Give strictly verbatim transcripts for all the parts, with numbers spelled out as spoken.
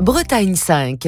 Bretagne cinq.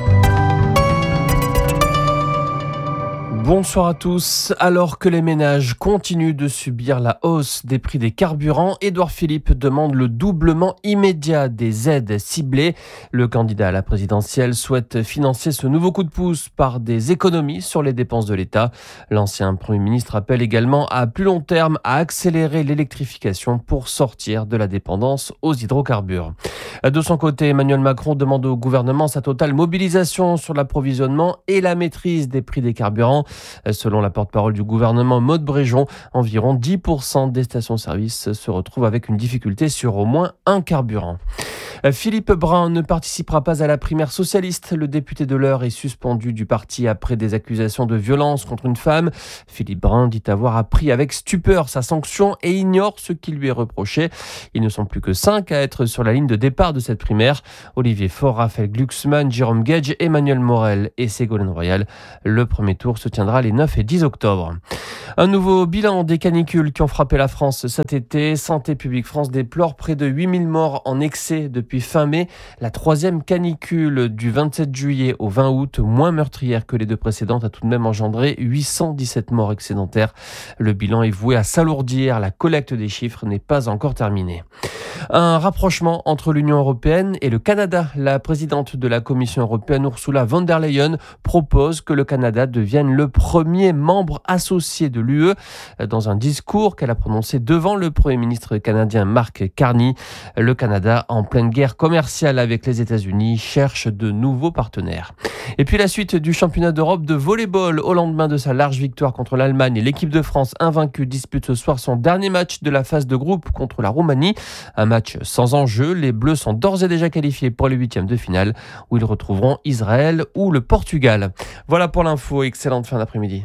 Bonsoir à tous. Alors que les ménages continuent de subir la hausse des prix des carburants, Édouard Philippe demande le doublement immédiat des aides ciblées. Le candidat à la présidentielle souhaite financer ce nouveau coup de pouce par des économies sur les dépenses de l'État. L'ancien Premier ministre appelle également à plus long terme à accélérer l'électrification pour sortir de la dépendance aux hydrocarbures. De son côté, Emmanuel Macron demande au gouvernement sa totale mobilisation sur l'approvisionnement et la maîtrise des prix des carburants. Selon la porte-parole du gouvernement, Maud Bréjon, environ dix pour cent des stations-service se retrouvent avec une difficulté sur au moins un carburant. Philippe Brun ne participera pas à la primaire socialiste. Le député de l'Eure est suspendu du parti après des accusations de violence contre une femme. Philippe Brun dit avoir appris avec stupeur sa sanction et ignore ce qui lui est reproché. Ils ne sont plus que cinq à être sur la ligne de départ de cette primaire. Olivier Faure, Raphaël Glucksmann, Jérôme Gage, Emmanuel Morel et Ségolène Royal. Le premier tour se tiendra les neuf et dix octobre. Un nouveau bilan des canicules qui ont frappé la France cet été. Santé publique France déplore près de huit mille morts en excès depuis fin mai. La troisième canicule du vingt-sept juillet au vingt août, moins meurtrière que les deux précédentes, a tout de même engendré huit cent dix-sept morts excédentaires. Le bilan est voué à s'alourdir. La collecte des chiffres n'est pas encore terminée. Un rapprochement entre l'Union européenne et le Canada. La présidente de la Commission européenne, Ursula von der Leyen, propose que le Canada devienne le premier membre associé de l'U E. Dans un discours qu'elle a prononcé devant le Premier ministre canadien Mark Carney, le Canada, en pleine guerre commerciale avec les États-Unis, cherche de nouveaux partenaires. Et puis la suite du championnat d'Europe de volley-ball. Au lendemain de sa large victoire contre l'Allemagne, et l'équipe de France invaincue dispute ce soir son dernier match de la phase de groupe contre la Roumanie. Un match sans enjeu. Les Bleus sont d'ores et déjà qualifiés pour les huitièmes de finale où ils retrouveront Israël ou le Portugal. Voilà pour l'info. Excellente fin d'après-midi.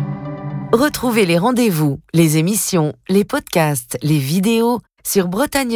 Retrouvez les rendez-vous, les émissions, les podcasts, les vidéos sur bretagne